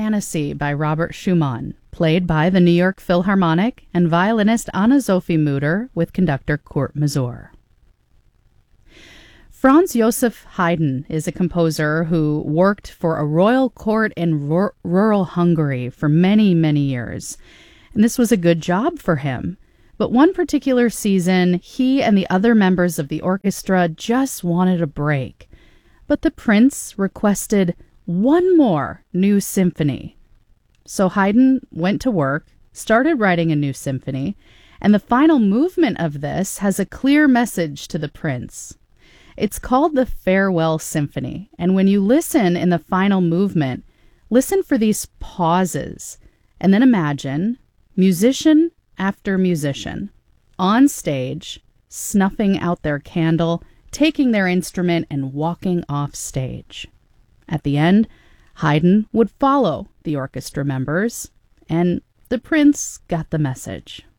Fantasy by Robert Schumann, played by the New York Philharmonic and violinist Anna-Sophie Mutter with conductor Kurt Masur. Franz Joseph Haydn is a composer who worked for a royal court in rural Hungary for many, many years. And this was a good job for him. But one particular season, he and the other members of the orchestra just wanted a break. But the prince requested one more new symphony. So Haydn went to work, started writing a new symphony, and the final movement of this has a clear message to the prince. It's called the Farewell Symphony, and when you listen in the final movement, listen for these pauses, and then imagine musician after musician on stage, snuffing out their candle, taking their instrument, and walking off stage. At the end, Haydn would follow the orchestra members, and the prince got the message.